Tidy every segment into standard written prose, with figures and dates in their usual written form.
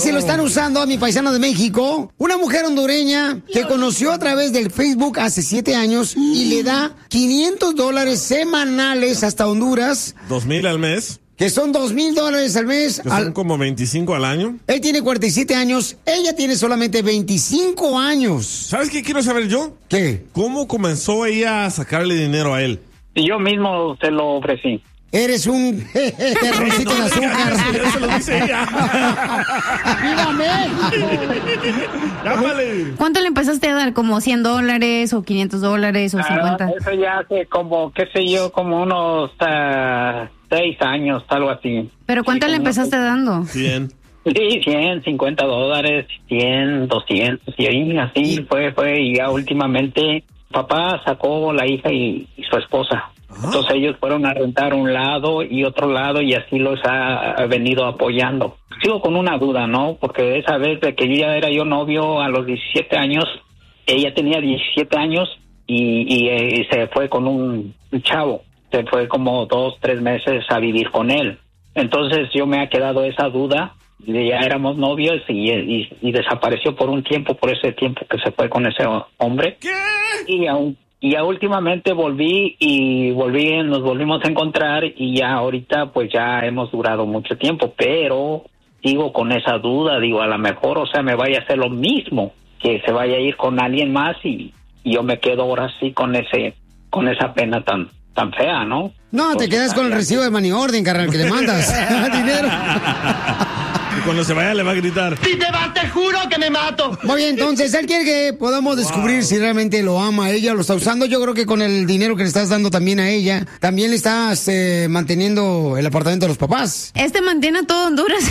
si lo están usando a mi paisano de México. Una mujer hondureña que conoció a través del Facebook hace 7 años y le da $500 semanales hasta Honduras. $2,000 al mes. Que son $2,000 al mes. Que son como 25 al año. Él tiene 47 años, ella tiene solamente 25 años. ¿Sabes qué quiero saber yo? ¿Qué? ¿Cómo comenzó ella a sacarle dinero a él? Y yo mismo se lo ofrecí. Eres un terroncito de azúcar. Eso lo dice ella. ¡Viva México! ¡Llámale! ¿Cuánto le empezaste a dar? ¿Como $100 o $500 o 50? Eso ya hace como, qué sé yo, como unos 6 años, algo así. ¿Pero cuánto le empezaste dando? 100. Sí, $100, $50, 100, 200, y ahí así fue, y ya últimamente papá sacó la hija y su esposa. Entonces ellos fueron a rentar un lado y otro lado y así los ha venido apoyando. Sigo con una duda, ¿no? Porque esa vez de que yo novio a los 17 años, ella tenía 17 años y se fue con un chavo. Se fue como 2-3 meses a vivir con él. Entonces yo me ha quedado esa duda. Ya éramos novios y desapareció por un tiempo, por ese tiempo que se fue con ese hombre. ¿Qué? Y ya últimamente nos volvimos a encontrar y ya ahorita pues ya hemos durado mucho tiempo, pero sigo con esa duda, digo, a lo mejor, o sea, me vaya a hacer lo mismo, que se vaya a ir con alguien más y yo me quedo ahora sí con esa pena tan fea, ¿no? No, te quedas con el recibo de money order, carnal, que le mandas dinero. Y cuando se vaya le va a gritar: Si te vas, te juro que me mato. Muy bien, entonces, él quiere que podamos descubrir si realmente lo ama a ella o lo está usando. Yo creo que con el dinero que le estás dando también a ella, también le estás manteniendo el apartamento de los papás. Mantiene a todo Honduras.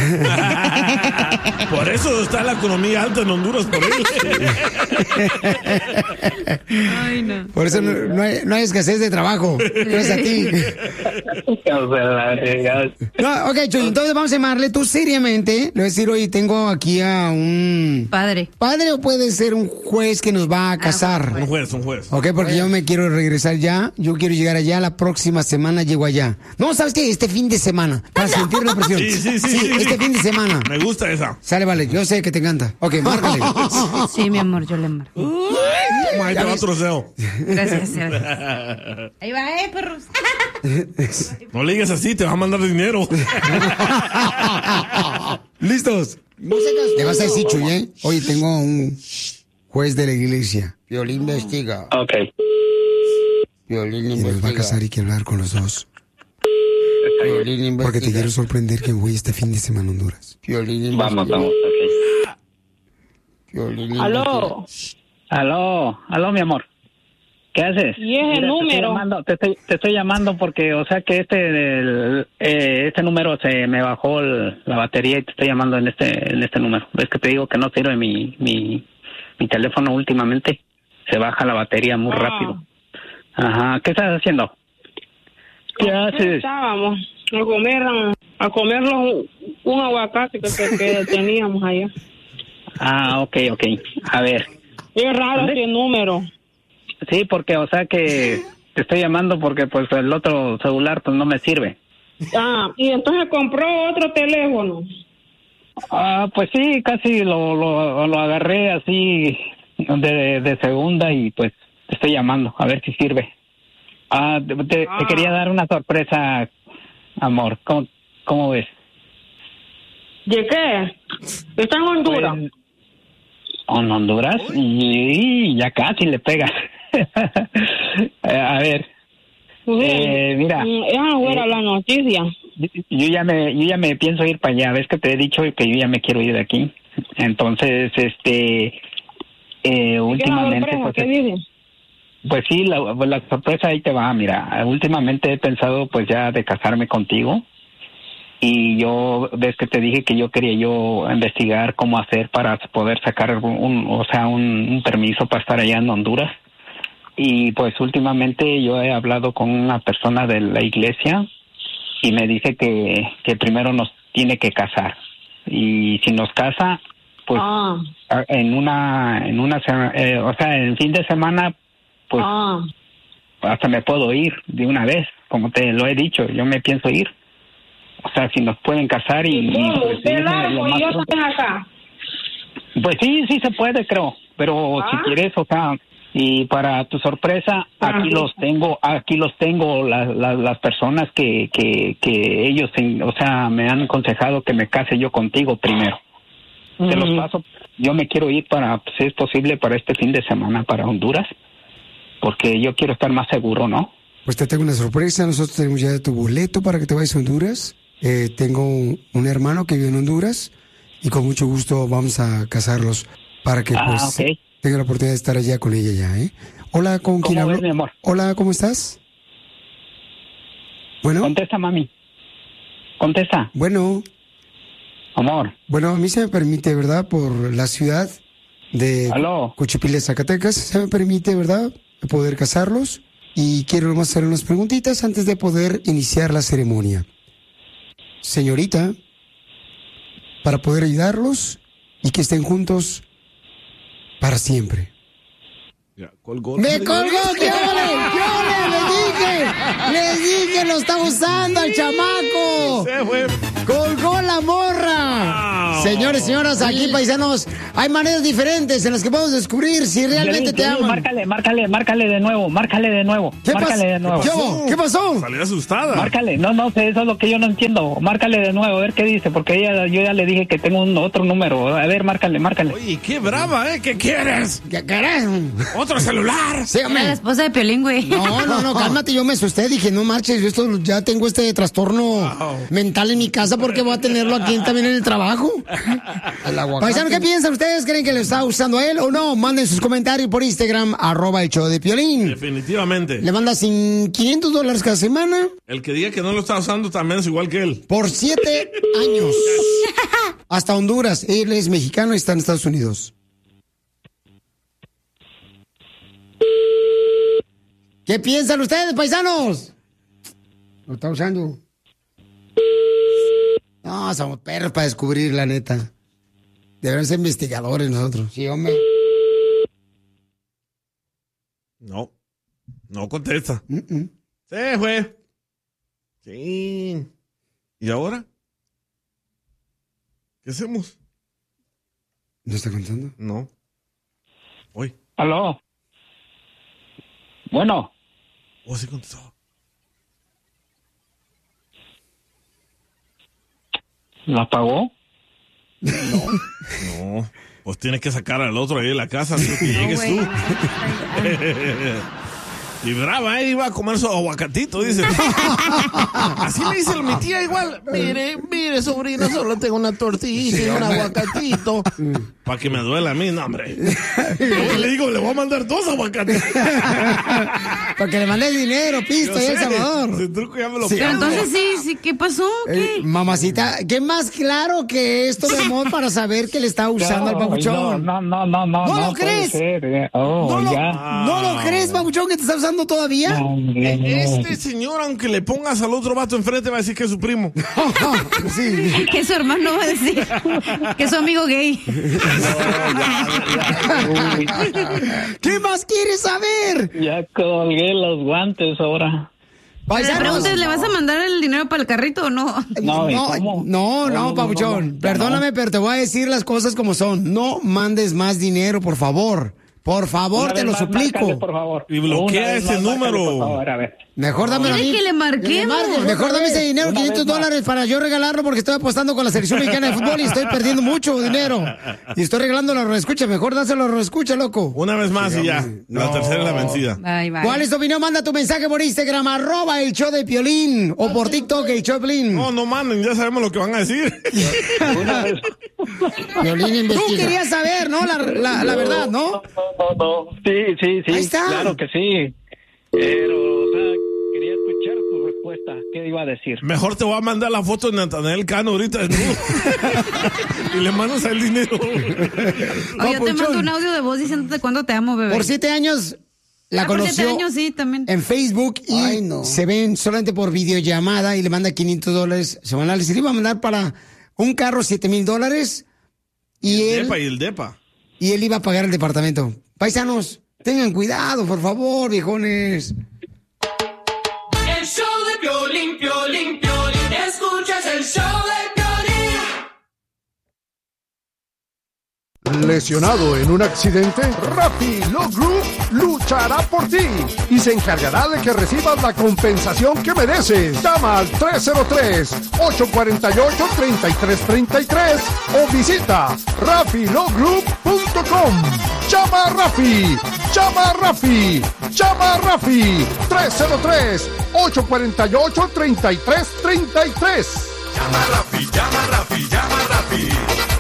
Por eso está la economía alta en Honduras, por él. Ay, no. Por eso no hay escasez de trabajo. Gracias a ti. No, ok, Chuy, entonces vamos a llamarle. Tú seriamente le voy a decir: oye, tengo aquí a un... Padre. ¿Padre o puede ser un juez que nos va a casar? Un juez. Ok, porque yo me quiero regresar ya. Yo quiero llegar allá. La próxima semana llego allá. No, ¿sabes qué? Este fin de semana. Para sentir la presión. Sí, este fin de semana. Me gusta esa. Sale, vale. Yo sé que te encanta. Ok, márcale. Sí, mi amor, yo le marco. Ahí te va otro deseo. Gracias. Ahí va, perros. No le digas así, te va a mandar dinero. ¿Listos? Le vas a decir, Chuy, ¿eh? Oye, tengo un juez de la iglesia. Piolín investiga. Ok. Piolín investiga. Y nos va a casar y quiero hablar con los dos. Piolín investiga. Porque te quiero sorprender que voy este fin de semana a Honduras. Piolín investiga. Vamos, ok. Piolín Aló. Aló, mi amor. ¿Qué haces? ¿Y ese número? Te estoy llamando porque, o sea, que este número se me bajó la batería y te estoy llamando en este número. ¿Ves que te digo que no sirve mi teléfono últimamente? Se baja la batería muy rápido. Ajá, ¿qué estás haciendo? ¿Qué haces? Estábamos a comer un aguacate que teníamos allá. Ah, ok. A ver. Es raro ese número. Sí, porque, o sea que te estoy llamando porque pues el otro celular pues no me sirve. Ah, y entonces compró otro teléfono. Ah, pues sí, casi lo agarré así de segunda y pues te estoy llamando a ver si sirve. Te quería dar una sorpresa, amor. ¿Cómo ves? ¿De qué? ¿Está en Honduras? Pues, ¿en Honduras? Y ya casi le pegas. A ver. Mira. Es la noticia. Yo ya me pienso ir para allá. Ves que te he dicho que yo ya me quiero ir de aquí. Entonces, últimamente... ¿Qué dices? Pues sí, la sorpresa ahí te va. Mira, últimamente he pensado pues ya de casarme contigo. Y yo, ves que te dije que yo quería investigar cómo hacer para poder sacar un permiso para estar allá en Honduras. Y pues últimamente yo he hablado con una persona de la iglesia y me dice que primero nos tiene que casar. Y si nos casa, pues en fin de semana, pues hasta me puedo ir de una vez, como te lo he dicho, yo me pienso ir. O sea, si nos pueden casar y pues, ¿Ustedes irme hablan lo con más ellos pronto. acá? Pues sí se puede, creo. Pero si quieres, o sea, y para tu sorpresa, aquí los tengo las personas que ellos, o sea, me han aconsejado que me case yo contigo primero. Te los paso. Yo me quiero ir para, si es posible, para este fin de semana para Honduras, porque yo quiero estar más seguro, ¿no? Pues te tengo una sorpresa. Nosotros tenemos ya tu boleto para que te vayas a Honduras. Tengo un hermano que vive en Honduras y con mucho gusto vamos a casarlos para que tenga la oportunidad de estar allá con ella ya, ¿eh? Hola, ¿con quién hablo? Mi amor? Hola, ¿cómo estás? Bueno. Contesta, mami. Contesta. Bueno. Amor. Bueno, a mí se me permite, ¿verdad? Por la ciudad de Cochipillas, Zacatecas, se me permite, ¿verdad? Poder casarlos. Y quiero nomás hacer unas preguntitas antes de poder iniciar la ceremonia. Señorita, para poder ayudarlos y que estén juntos para siempre. Ya, colgó. ¡Me colgó! ¡Qué ole! ¡Les dije! ¡Lo está usando al chamaco! Se fue. ¡Colgó la morra! Wow. Señores, señoras, aquí paisanos, hay maneras diferentes en las que podemos descubrir si realmente te aman. Márcale de nuevo. ¿Qué pasó? ¿Qué pasó? Salí asustada. Márcale, no sé, eso es lo que yo no entiendo. Márcale de nuevo, a ver qué dice, porque yo ya le dije que tengo otro número. A ver, márcale. Oye, qué brava, ¿eh? ¿Qué quieres? ¿Qué carajo? ¿Otro celular? Sí, Era la esposa de Piolín, güey. No, cálmate, yo me asusté, dije, no marches, yo ya tengo este trastorno mental en mi casa porque voy a tenerlo aquí también en el trabajo. Paisano, ¿qué piensan ustedes? ¿Creen que le está usando a él o no? Manden sus comentarios por Instagram, @el show de Piolín. Definitivamente. Le manda $500 cada semana. El que diga que no lo está usando también es igual que él. Por 7 años. Hasta Honduras. Él es mexicano y está en Estados Unidos. ¿Qué piensan ustedes, paisanos? Lo está usando. No, somos perros para descubrir, la neta. Deben ser investigadores nosotros. Sí, hombre. No contesta. Se fue. Sí. ¿Y ahora? ¿Qué hacemos? ¿No está contando? No. Hoy. ¿Aló? Bueno. Sí contestó. ¿La apagó? No. Pues tienes que sacar al otro ahí de la casa antes que llegues tú. Y brava, iba a comer su aguacatito, dice. Así le dice mi tía igual. Mire, sobrino, solo tengo una tortilla y un aguacatito. Para que me duela a mí, no, hombre. Luego le digo, le voy a mandar 2 aguacates. Para que le mande el dinero, pisto, y El Salvador. Ese truco ya me lo Pero entonces sí, ¿qué pasó? ¿Qué? Mamacita, ¿qué más claro que esto de amor para saber que le está usando al papuchón? No. ¿No lo crees? ¿No lo crees, papuchón, que te está usando todavía? Este señor, aunque le pongas al otro vato enfrente, va a decir que es su primo. Sí. Que su hermano va a decir que es su amigo gay. ¿Qué más quieres saber? Ya colgué los guantes ahora. La pregunta es, ¿le vas a mandar el dinero para el carrito o no? No, papuchón. Perdóname, pero te voy a decir las cosas como son. No mandes más dinero, por favor. Por favor, te lo suplico. Márcale, por favor. Y bloquea ese número. Por favor, a ver. Mejor dámelo a mí. Que le marquemos. Mejor dame ese dinero, $500 para yo regalarlo porque estoy apostando con la selección mexicana de fútbol y estoy perdiendo mucho dinero. Y estoy regalando la reescucha. Mejor dáselo a la reescucha, loco. Una vez más y ya. La tercera es la vencida. Bye. ¿Cuál es tu opinión? Manda tu mensaje por Instagram, @el show de Piolín. O por TikTok, el show de Piolín. No manden, ya sabemos lo que van a decir. Piolín investiga. Tú querías saber, ¿no? La verdad, ¿no? No. Sí. Ahí está. Claro que sí. Pero, o sea, quería escuchar su respuesta. ¿Qué iba a decir? Mejor te voy a mandar la foto de Natanael Cano ahorita desnudo. Y le mandas el dinero. Oye, yo te mando un audio de voz diciéndote cuánto te amo, bebé. Por 7 años la conoció. Por 7 años, sí, también. En Facebook y se ven solamente por videollamada y le manda $500 semanales. Y le iba a mandar para un carro $7,000 y el depa. Y él iba a pagar el departamento. Paisanos, tengan cuidado, por favor, viejones. El show de Piolín, escuchas el lesionado en un accidente? Rappi Law Group luchará por ti y se encargará de que recibas la compensación que mereces. Llama al 303-848-3333 o visita RappiLawGroup.com. Llama a Rappi, llama a Rappi, llama a Rappi. 303-848-3333. Llama a Rappi, llama a Rappi, llama a Rappi.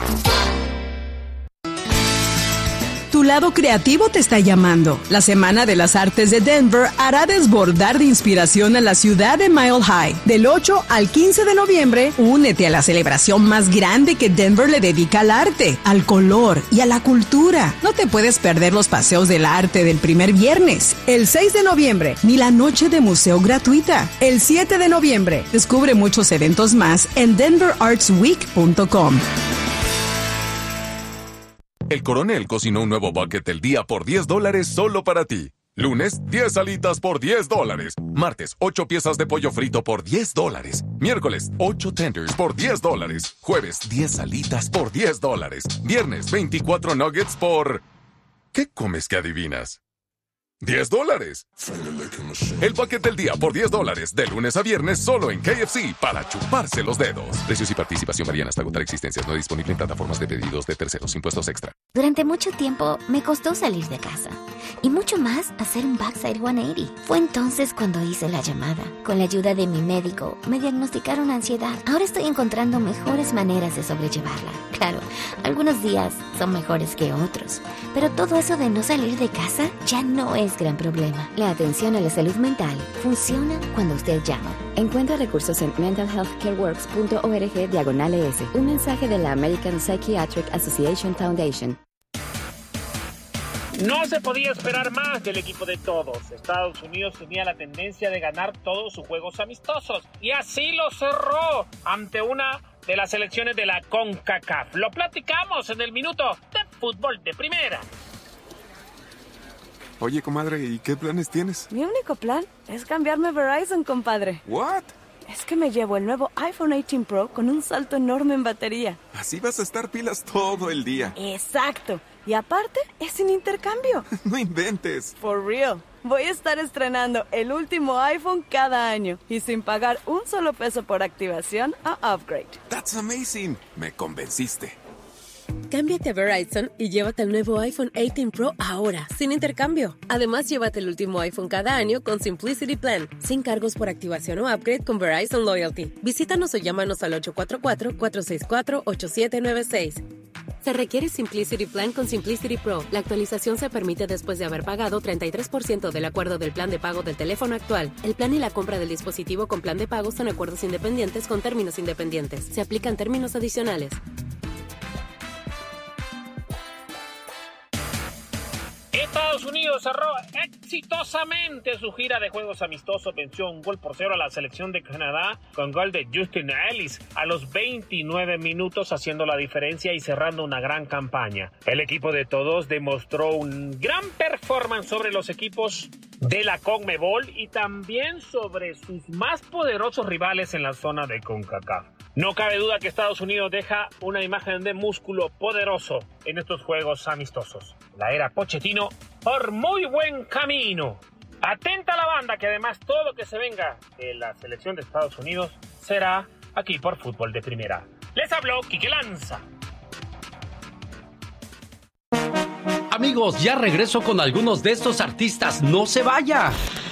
Tu lado creativo te está llamando. La Semana de las Artes de Denver hará desbordar de inspiración a la ciudad de Mile High. Del 8 al 15 de noviembre, únete a la celebración más grande que Denver le dedica al arte, al color y a la cultura. No te puedes perder los paseos del arte del primer viernes. El 6 de noviembre, ni la noche de museo gratuita. El 7 de noviembre, descubre muchos eventos más en denverartsweek.com. El Coronel cocinó un nuevo bucket del día por $10 solo para ti. Lunes, 10 alitas por $10. Martes, 8 piezas de pollo frito por $10. Miércoles, 8 tenders por $10. Jueves, 10 alitas por $10. Viernes, 24 nuggets por... ¿Qué comes que adivinas? $10. El bucket del día por $10, de lunes a viernes solo en KFC, para chuparse los dedos. Precios y participación varían hasta agotar existencias. No disponible en plataformas de pedidos de terceros. Impuestos extra. Durante mucho tiempo me costó salir de casa. Y mucho más hacer un backside 180. Fue entonces cuando hice la llamada. Con la ayuda de mi médico, me diagnosticaron ansiedad. Ahora estoy encontrando mejores maneras de sobrellevarla. Claro, algunos días son mejores que otros. Pero todo eso de no salir de casa ya no es gran problema. La atención a la salud mental funciona cuando usted llama. Encuentra recursos en mentalhealthcareworks.org/ES. Un mensaje de la American Psychiatric Association Foundation. No se podía esperar más del equipo de todos. Estados Unidos tenía la tendencia de ganar todos sus juegos amistosos y así lo cerró ante una de las selecciones de la CONCACAF. Lo platicamos en el minuto de fútbol de primera. Oye, comadre, ¿y qué planes tienes? Mi único plan es cambiarme a Verizon, compadre. ¿What? Es que me llevo el nuevo iPhone 18 Pro con un salto enorme en batería. Así vas a estar pilas todo el día. Exacto. Y aparte, es sin intercambio. No inventes. For real. Voy a estar estrenando el último iPhone cada año y sin pagar un solo peso por activación o upgrade. That's amazing. Me convenciste. Cámbiate a Verizon y llévate el nuevo iPhone 18 Pro ahora, sin intercambio. Además, llévate el último iPhone cada año con Simplicity Plan, sin cargos por activación o upgrade con Verizon Loyalty. Visítanos o llámanos al 844-464-8796. Se requiere Simplicity Plan con Simplicity Pro. La actualización se permite después de haber pagado 33% del acuerdo del plan de pago del teléfono actual. El plan y la compra del dispositivo con plan de pago son acuerdos independientes con términos independientes. Se aplican términos adicionales. Estados Unidos cerró exitosamente su gira de juegos amistosos, venció 1-0 a la selección de Canadá con gol de Justin Ellis a los 29 minutos, haciendo la diferencia y cerrando una gran campaña. El equipo de todos demostró un gran performance sobre los equipos de la CONMEBOL y también sobre sus más poderosos rivales en la zona de CONCACAF. No cabe duda que Estados Unidos deja una imagen de músculo poderoso en estos juegos amistosos. La era Pochettino por muy buen camino. Atenta a la banda, que además todo lo que se venga de la selección de Estados Unidos será aquí por Fútbol de Primera. Les habló Quique Lanza. Amigos, ya regreso con algunos de estos artistas. ¡No se vaya!